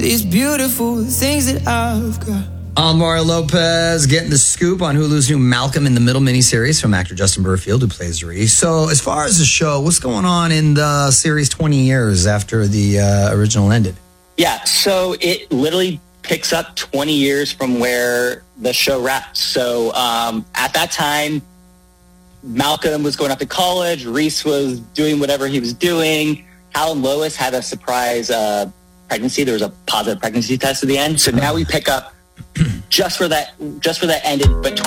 these beautiful things that I've got. Mario Lopez getting the scoop on Hulu's new Malcolm in the Middle miniseries from actor Justin Burfield, who plays Reese. So as far as the show, what's going on in the series 20 years after the original ended? Yeah, so it literally picks up 20 years from where the show wraps. So at that time, Malcolm was going off to college. Reese was doing whatever he was doing. Hal and Lois had a surprise pregnancy. There was a positive pregnancy test at the end. So now we pick up just for that ended, but